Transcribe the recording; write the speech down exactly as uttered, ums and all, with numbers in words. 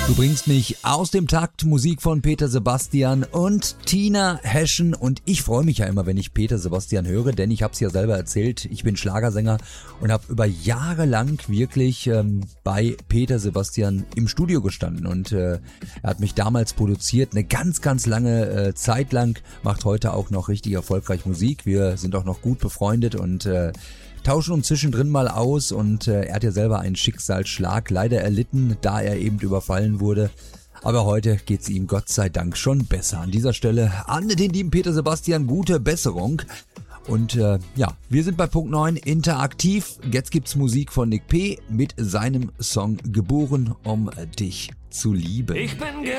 Du bringst mich aus dem Takt, Musik von Peter Sebastian und Tina Heschen. Und ich freue mich ja immer, wenn ich Peter Sebastian höre, denn ich habe es ja selber erzählt, ich bin Schlagersänger und habe über Jahre lang wirklich ähm, bei Peter Sebastian im Studio gestanden. Und äh, er hat mich damals produziert, eine ganz, ganz lange äh, Zeit lang, macht heute auch noch richtig erfolgreich Musik. Wir sind auch noch gut befreundet und äh, tauschen uns zwischendrin mal aus und äh, er hat ja selber einen Schicksalsschlag leider erlitten, da er eben überfallen wurde. Aber heute geht's ihm Gott sei Dank schon besser. An dieser Stelle an den lieben Peter Sebastian gute Besserung. Und äh, ja, wir sind bei Punkt neun interaktiv. Jetzt gibt's Musik von Nick P. mit seinem Song Geboren, um dich zu lieben. Ich bin